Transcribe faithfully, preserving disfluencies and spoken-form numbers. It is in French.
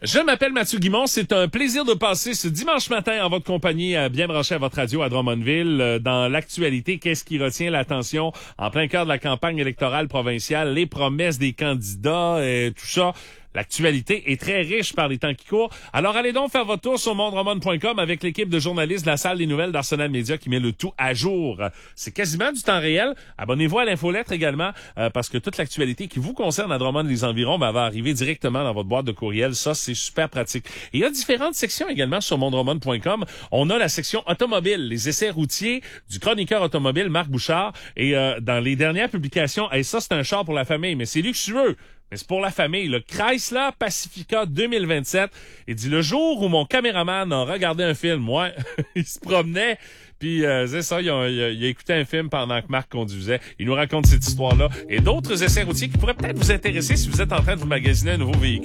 Je m'appelle Mathieu Guimond. C'est un plaisir de passer ce dimanche matin en votre compagnie, à bien branché à votre radio à Drummondville. Dans l'actualité, qu'est-ce qui retient l'attention en plein cœur de la campagne électorale provinciale? Les promesses des candidats et tout ça. L'actualité est très riche par les temps qui courent. Alors allez donc faire votre tour sur monde roman point com avec l'équipe de journalistes de la salle des nouvelles d'Arsenal Média qui met le tout à jour. C'est quasiment du temps réel. Abonnez-vous à l'infolettre également euh, parce que toute l'actualité qui vous concerne à Drummond les environs ben, va arriver directement dans votre boîte de courriel. Ça, c'est super pratique. Et il y a différentes sections également sur monde roman point com. On a la section automobile, les essais routiers du chroniqueur automobile Marc Bouchard. Et euh, dans les dernières publications, hey, ça c'est un char pour la famille, mais c'est luxueux. Mais c'est pour la famille. Le Chrysler Pacifica deux mille vingt-sept. Il dit, le jour où mon caméraman a regardé un film, ouais, il se promenait, puis euh, c'est ça, il a, il, a, il a écouté un film pendant que Marc conduisait. Il nous raconte cette histoire-là et d'autres essais routiers qui pourraient peut-être vous intéresser si vous êtes en train de vous magasiner un nouveau véhicule.